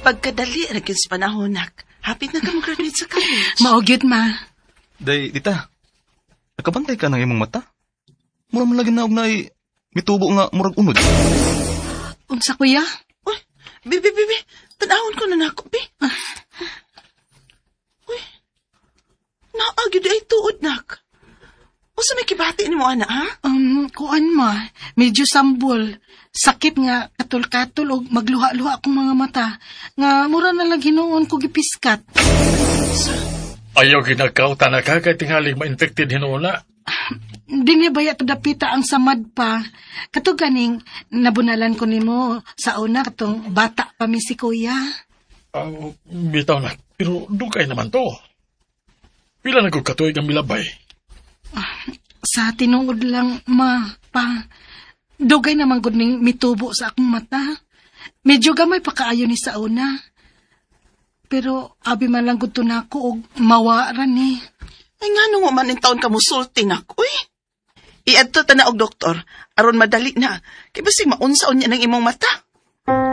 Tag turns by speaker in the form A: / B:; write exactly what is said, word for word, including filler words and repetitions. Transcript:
A: Pagkadali, naging sa panahon, nak. Hapit na ka mag-graduate sa college.
B: Maugyod, ma.
C: Day, dita, nakabantay ka ng imong mata? Mura man lagi na og naay mitubo nga murag unod.
B: Unsa, kuya?
A: Uy, bibi, bibi. Tanahon ko na nako, bi.
B: Ah.
A: Uy, naagid ay tuod, nak. O sa may kibati ni mo, ana, ha?
B: Um, kuan, ma. Medyo sambol. Sakit nga, katul-katul o magluha-luha akong mga mata. Nga, mura na lang hinuon ko gipiskat.
D: Ayaw ginagaw, tanaka kay tingaling ma-infected hinula.
B: Di niya baya to dapita ang samad pa. Kato ganing, nabunalan ko nimo sa una katong bata pa mi si kuya.
D: Uh, bitaw na, pero dugay naman to. Pila na kong katuig ang milabay.
B: Sa tinuod lang, ma, pa. Dugay naman gud ning mitubo sa akong mata. Medyo gamay pa kaayo ni sa una. Pero abi man lang gud to nako og mawaran ni.
A: Ay nga nung man in taon ka musulti, nak. Uy, iadto ta na og doktor. Aron madali na. Kaya basig maunsaon niya ng imong mata.